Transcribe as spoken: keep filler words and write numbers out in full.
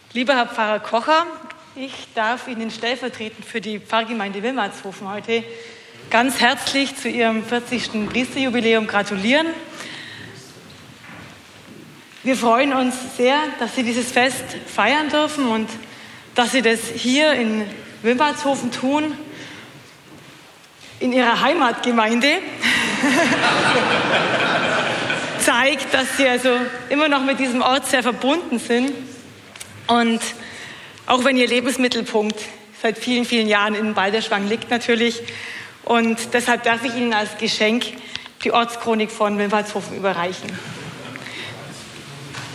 Lieber Herr Pfarrer Kocher, ich darf Ihnen stellvertretend für die Pfarrgemeinde Wilmershofen heute ganz herzlich zu Ihrem vierzigsten Priesterjubiläum gratulieren. Wir freuen uns sehr, dass Sie dieses Fest feiern dürfen und dass Sie das hier in Wilmershofen tun, in Ihrer Heimatgemeinde. Zeigt, dass Sie also immer noch mit diesem Ort sehr verbunden sind. Und auch wenn Ihr Lebensmittelpunkt seit vielen, vielen Jahren in Balderschwang liegt natürlich. Und deshalb darf ich Ihnen als Geschenk die Ortschronik von Wilmershofen überreichen.